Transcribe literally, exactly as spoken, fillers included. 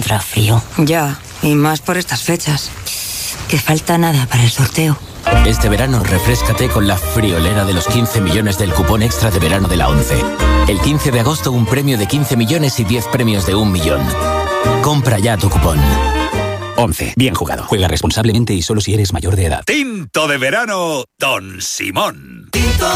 entra frío. Ya, y más por estas fechas. Que falta nada para el sorteo. Este verano refréscate con la friolera de los quince millones del cupón extra de verano de la ONCE. El quince de agosto un premio de quince millones y diez premios de un millón. Compra ya tu cupón. ONCE. Bien jugado. Juega responsablemente y solo si eres mayor de edad. Tinto de verano, Don Simón. Tinto